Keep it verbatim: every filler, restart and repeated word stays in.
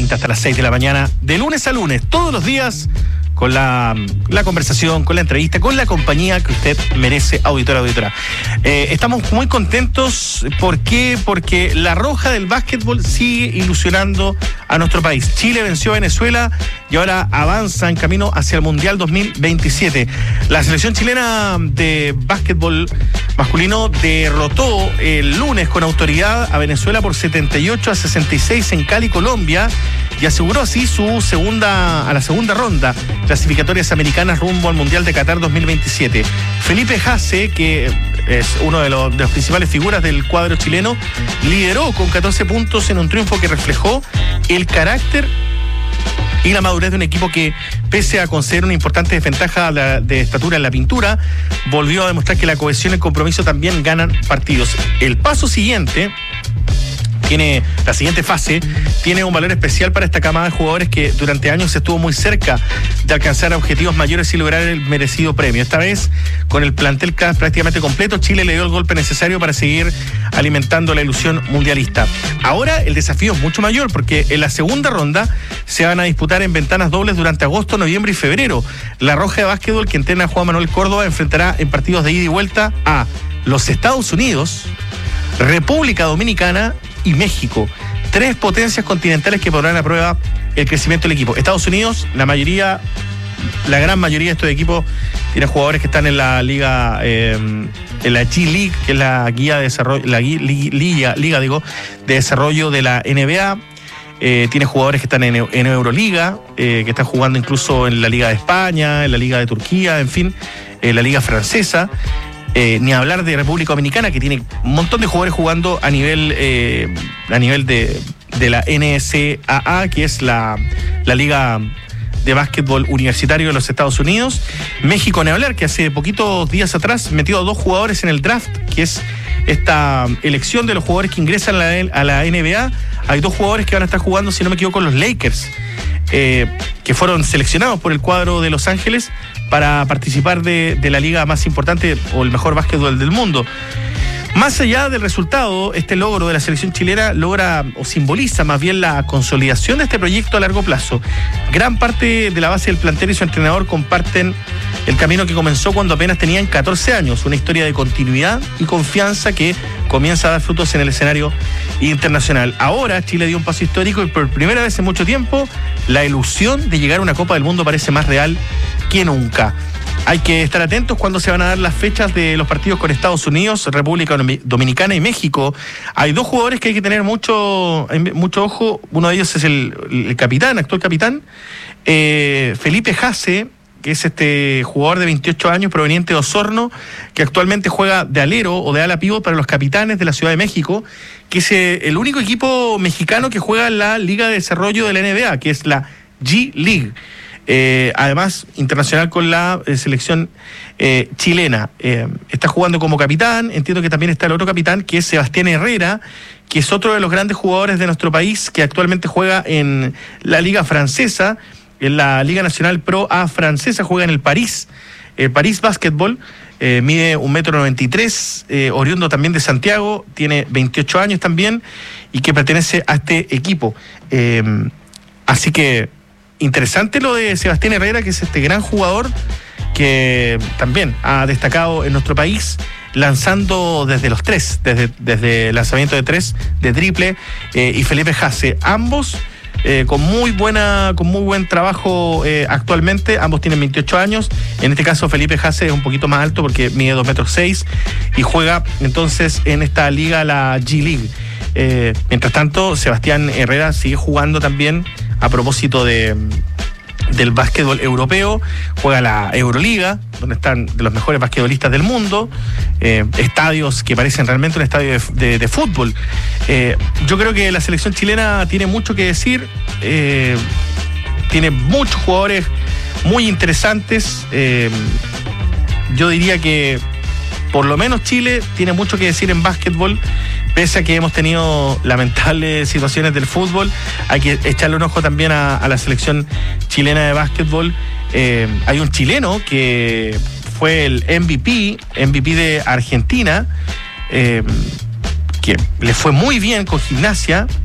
treinta hasta las seis de la mañana, de lunes a lunes, todos los días, con la, la conversación, con la entrevista, con la compañía que usted merece, auditora, auditora. Eh, estamos muy contentos. ¿Por qué? Porque la roja del básquetbol sigue ilusionando a nuestro país. Chile venció a Venezuela y ahora avanza en camino hacia el Mundial dos mil veintisiete. La selección chilena de básquetbol masculino derrotó el lunes con autoridad a Venezuela por setenta y ocho a sesenta y seis en Cali, Colombia, y aseguró así su segunda a la segunda ronda clasificatorias americanas rumbo al Mundial de Qatar dos mil veintisiete. Felipe Haase, que es uno de los, de las principales figuras del cuadro chileno, lideró con catorce puntos en un triunfo que reflejó el carácter y la madurez de un equipo que, pese a conceder una importante desventaja de estatura en la pintura, volvió a demostrar que la cohesión y el compromiso también ganan partidos. El paso siguiente tiene la siguiente fase, tiene un valor especial para esta camada de jugadores que durante años estuvo muy cerca de alcanzar objetivos mayores y lograr el merecido premio. Esta vez, con el plantel prácticamente completo, Chile le dio el golpe necesario para seguir alimentando la ilusión mundialista. Ahora el desafío es mucho mayor, porque en la segunda ronda se van a disputar en ventanas dobles durante agosto, noviembre y febrero. La Roja de Básquetbol, que entrena a Juan Manuel Córdoba, enfrentará en partidos de ida y vuelta a los Estados Unidos, República Dominicana y México, tres potencias continentales que pondrán a prueba el crecimiento del equipo. Estados Unidos, la mayoría, la gran mayoría de estos equipos tiene jugadores que están en la liga, eh, en la G League, que es la guía de desarrollo, la guía, liga, liga digo, de desarrollo de la N B A. Eh, tiene jugadores que están en, en Euroliga, eh, que están jugando incluso en la Liga de España, en la Liga de Turquía, en fin, en la Liga Francesa. Eh, ni hablar de República Dominicana, que tiene un montón de jugadores jugando a nivel eh, a nivel de, de la N C A A, que es la, la Liga de Básquetbol Universitario de los Estados Unidos. México, ni hablar, que hace poquitos días atrás metió a dos jugadores en el draft, que es esta elección de los jugadores que ingresan a la, a la N B A. Hay dos jugadores que van a estar jugando, si no me equivoco, los Lakers, eh, que fueron seleccionados por el cuadro de Los Ángeles para participar de, de la liga más importante o el mejor básquetbol del mundo. Más allá del resultado, este logro de la selección chilena logra o simboliza más bien la consolidación de este proyecto a largo plazo. Gran parte de la base del plantel y su entrenador comparten el camino que comenzó cuando apenas tenían catorce años, una historia de continuidad y confianza que comienza a dar frutos en el escenario internacional. Ahora Chile dio un paso histórico y por primera vez en mucho tiempo la ilusión de llegar a una Copa del Mundo parece más real que nunca. Hay que estar atentos cuando se van a dar las fechas de los partidos con Estados Unidos, República Dominicana y México. Hay dos jugadores que hay que tener mucho, mucho ojo. Uno de ellos es el, el capitán, actual capitán, eh, Felipe Haase, que es este jugador de veintiocho años proveniente de Osorno, que actualmente juega de alero o de ala pívot para los Capitanes de la Ciudad de México, que es el único equipo mexicano que juega en la Liga de Desarrollo de la N B A, que es la G League. Eh, además, internacional con la eh, selección eh, chilena. Eh, está jugando como capitán. Entiendo que también está el otro capitán, que es Sebastián Herrera, que es otro de los grandes jugadores de nuestro país, que actualmente juega en la Liga Francesa, en la Liga Nacional Pro A francesa, juega en el París, el París Básquetbol. Eh, mide un metro noventa y tres, eh, oriundo también de Santiago, tiene veintiocho años también, y que pertenece a este equipo. Eh, así que interesante lo de Sebastián Herrera, que es este gran jugador que también ha destacado en nuestro país, lanzando desde los tres, desde, desde lanzamiento de tres, de triple, eh, y Felipe Haase, ambos eh, con muy buena, con muy buen trabajo eh, actualmente. Ambos tienen veintiocho años. En este caso Felipe Haase es un poquito más alto porque mide dos metros seis y juega entonces en esta liga, la G League. Eh, mientras tanto, Sebastián Herrera sigue jugando también a propósito de del básquetbol europeo, juega la Euroliga, donde están de los mejores basquetbolistas del mundo, eh, estadios que parecen realmente un estadio de, de, de fútbol. Eh, yo creo que la selección chilena tiene mucho que decir, eh, tiene muchos jugadores muy interesantes. Eh, yo diría que por lo menos Chile tiene mucho que decir en básquetbol, pese a que hemos tenido lamentables situaciones del fútbol. Hay que echarle un ojo también a, a la selección chilena de básquetbol. Eh, hay un chileno que fue el M V P, M V P de Argentina, eh, que le fue muy bien con Gimnasia,